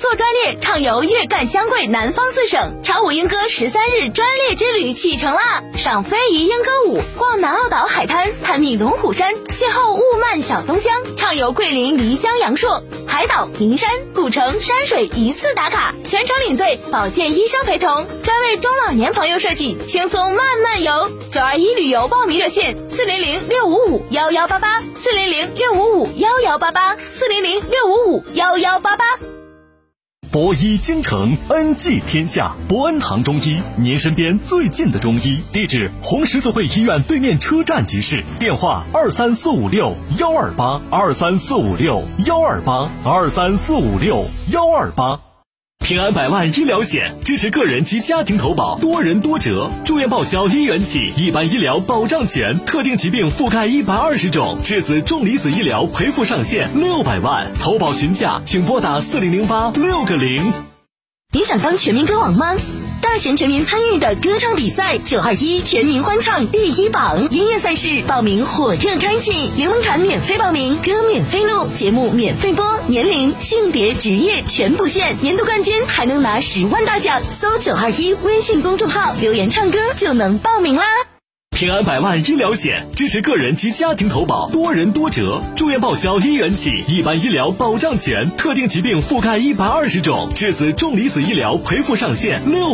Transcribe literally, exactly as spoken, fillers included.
做专列畅游粤赣湘桂南方四省，长舞莺歌十三日专列之旅启程啦！赏非遗莺歌舞，逛南澳岛海滩，探秘龙虎山，邂逅雾漫小东江，畅游桂林漓江阳朔，海岛、名山、古城、山水一次打卡，全程领队，保健医生陪同，专为中老年朋友设计，轻松慢慢游。九二一旅游报名热线：四零零六五五幺幺八八，四零零六五五幺幺八八，四零零六五五幺幺八八。 博医精诚，恩济天下。博恩堂中医，您身边最近的中医。地址：红十字会医院对面车站集市。电话：二三四五六幺二八，二三四五六幺二八，二三四五六幺二八。平安百万医疗险支持个人及家庭投保，多人多折，住院报销一元起，一般医疗保障全，特定疾病覆盖一百二十种，质子重离子医疗赔付上限六百万，投保询价请拨打四零零八六个零。 你想当全民歌王吗？大型全民参与的歌唱比赛九二一全民欢唱第一榜音乐赛事报名火热开启，联盟卡免费报名，歌免费录，节目免费播，年龄、性别、职业全不限，年度冠军还能拿十万大奖。搜九二一微信公众号留言唱歌就能报名啦。 平安百万医疗险支持个人及家庭投保，多人多折，住院报销一元起，一般医疗保障全，特定疾病覆盖一百二十种，质子重离子医疗赔付上限六。